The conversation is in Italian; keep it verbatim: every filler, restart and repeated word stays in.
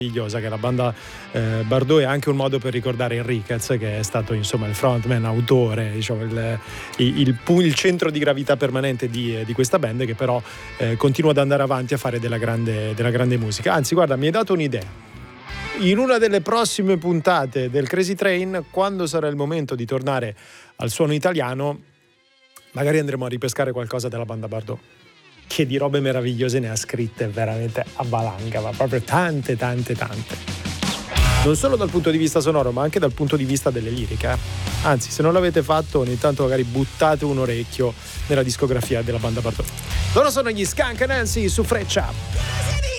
meravigliosa che è la banda eh, Bardot, è anche un modo per ricordare Enriquez, che è stato insomma il frontman, autore, diciamo il, il, il, il centro di gravità permanente di, di questa band, che però eh, continua ad andare avanti a fare della grande, della grande musica. Anzi, guarda, mi hai dato un'idea. In una delle prossime puntate del Crazy Train, quando sarà il momento di tornare al suono italiano, magari andremo a ripescare qualcosa della banda Bardot, che di robe meravigliose ne ha scritte veramente a valanga, ma proprio tante tante tante, non solo dal punto di vista sonoro ma anche dal punto di vista delle liriche, eh? Anzi, se non l'avete fatto, ogni tanto magari buttate un orecchio nella discografia della banda Bardot. Loro sono gli Skunk Anansi su Freccia.